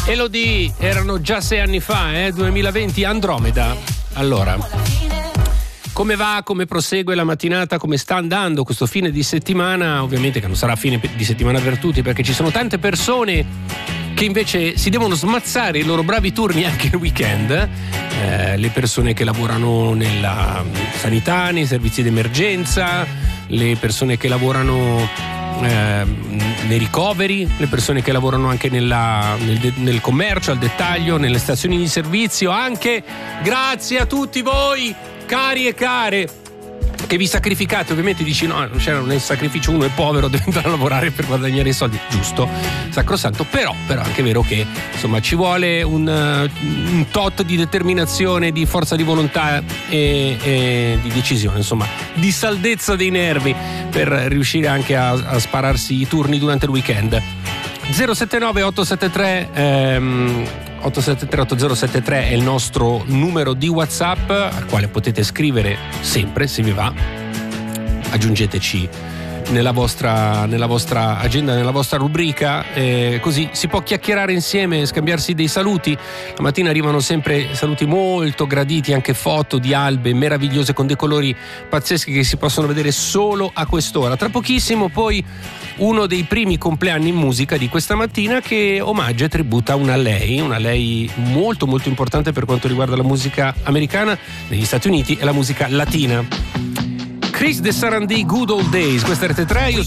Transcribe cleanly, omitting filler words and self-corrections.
Elodie, erano già 6 anni fa, 2020, Andromeda. Allora, come va, come prosegue la mattinata, come sta andando questo fine di settimana? Ovviamente che non sarà fine di settimana per tutti, perché ci sono tante persone che invece si devono smazzare i loro bravi turni anche il weekend. Le persone che lavorano nella sanità, nei servizi d'emergenza, le persone che lavorano nei ricoveri, le persone che lavorano anche nel commercio, al dettaglio, nelle stazioni di servizio. Anche grazie a tutti voi, cari e care, che vi sacrificate. Ovviamente dici no, non è il sacrificio, uno è povero, deve andare a lavorare per guadagnare i soldi, giusto, sacrosanto, però è anche vero che insomma ci vuole un tot di determinazione, di forza di volontà e di decisione, insomma di saldezza dei nervi per riuscire anche a spararsi i turni durante il weekend. 079 873 873 è il nostro numero di WhatsApp, al quale potete scrivere sempre, se vi va. Aggiungeteci nella vostra agenda, nella vostra rubrica, così si può chiacchierare insieme, scambiarsi dei saluti. La mattina arrivano sempre saluti molto graditi, anche foto di albe meravigliose con dei colori pazzeschi che si possono vedere solo a quest'ora. Tra pochissimo poi uno dei primi compleanni in musica di questa mattina, che omaggia e tributa una lei molto molto importante per quanto riguarda la musica americana negli Stati Uniti e la musica latina. Chris de Sarandí, Good Old Days. Questa è RT3, io